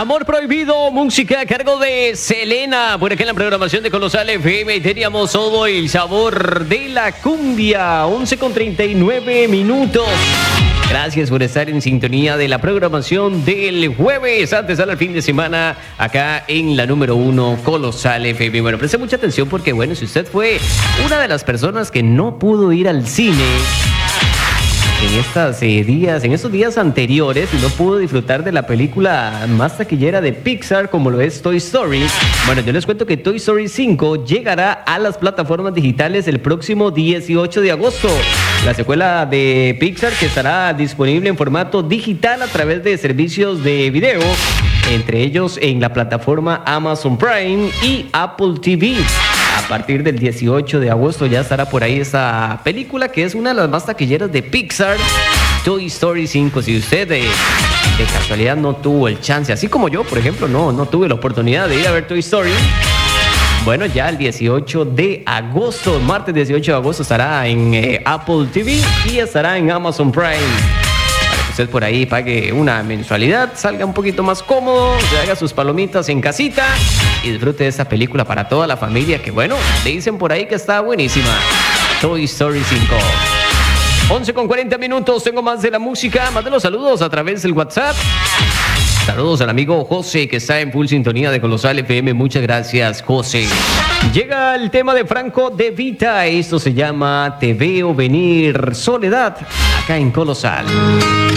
Amor Prohibido, música a cargo de Selena. Por aquí en la programación de Colosal FM teníamos todo el sabor de la cumbia. 11:39. Gracias por estar en sintonía de la programación del jueves. Antes al fin de semana, acá en la número 1, Colosal FM. Bueno, preste mucha atención porque, bueno, si usted fue una de las personas que no pudo ir al cine en estos días anteriores y no pudo disfrutar de la película más taquillera de Pixar como lo es Toy Story. Bueno, yo les cuento que Toy Story 5 llegará a las plataformas digitales el próximo 18 de agosto. La secuela de Pixar que estará disponible en formato digital a través de servicios de video, entre ellos en la plataforma Amazon Prime y Apple TV. A partir del 18 de agosto ya estará por ahí esta película que es una de las más taquilleras de Pixar, Toy Story 5. Si usted de casualidad no tuvo el chance, así como yo, por ejemplo, no tuve la oportunidad de ir a ver Toy Story, bueno, ya el 18 de agosto, martes 18 de agosto, estará en Apple TV y estará en Amazon Prime. Usted por ahí pague una mensualidad, salga un poquito más cómodo, se haga sus palomitas en casita y disfrute de esta película para toda la familia que, bueno, le dicen por ahí que está buenísima. Toy Story 5. 11:40. Tengo más de la música, más de los saludos a través del WhatsApp. Saludos al amigo José que está en full sintonía de Colosal FM. Muchas gracias, José. Llega el tema de Franco De Vita. Esto se llama Te Veo Venir, Soledad, acá en Colosal.